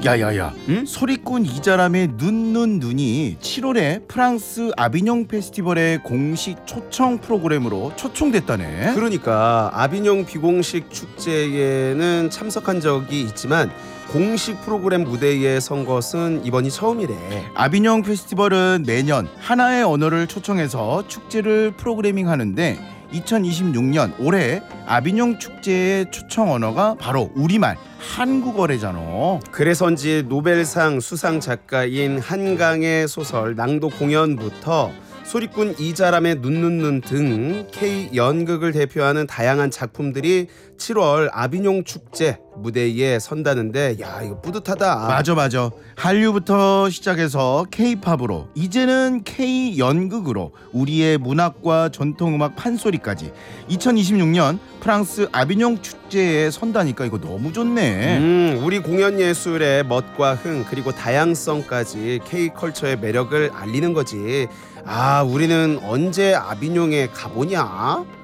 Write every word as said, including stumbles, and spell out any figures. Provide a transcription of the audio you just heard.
야야야, 응? 소리꾼 이자람의 눈눈 눈이 칠월에 프랑스 아비뇽 페스티벌의 공식 초청 프로그램으로 초청됐다네. 그러니까 아비뇽 비공식 축제에는 참석한 적이 있지만 공식 프로그램 무대에 선 것은 이번이 처음이래. 아비뇽 페스티벌은 매년 하나의 언어를 초청해서 축제를 프로그래밍 하는데 이천이십육 년 올해 아비뇽 축제의 초청 언어가 바로 우리말 한국어래잖아. 그래서인지 노벨상 수상 작가인 한강의 소설 낭독 공연부터 소리꾼 이자람의 눈눈눈 등 K 연극을 대표하는 다양한 작품들이 칠월 아비뇽 축제 무대에 선다는데 야 이거 뿌듯하다. 맞아 맞아. 한류부터 시작해서 K-팝으로 이제는 K 연극으로 우리의 문학과 전통음악 판소리까지 이천이십육 년 프랑스 아비뇽 축제에 선다니까 이거 너무 좋네. 음, 우리 공연 예술의 멋과 흥 그리고 다양성까지 K-컬처의 매력을 알리는 거지. 아, 우리는 언제 아비뇽에 가보냐?